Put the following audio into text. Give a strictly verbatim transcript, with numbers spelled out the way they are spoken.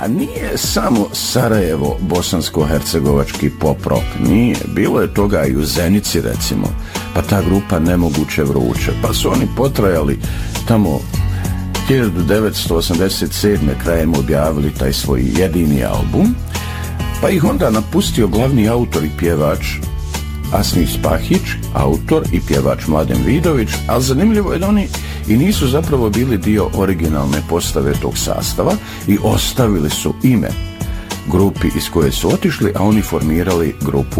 A nije samo Sarajevo bosansko-hercegovački pop rock, nije. Bilo je toga i u Zenici, recimo, pa ta grupa Nemoguće vruće, pa su oni potrajali tamo hiljadu devetsto osamdeset sedme krajem objavili taj svoj jedini album, pa ih onda napustio glavni autor i pjevač Asmir Spahić, autor i pjevač Mladen Vidović, ali zanimljivo je da oni i nisu zapravo bili dio originalne postave tog sastava i ostavili su ime grupi iz koje su otišli, a oni formirali grupu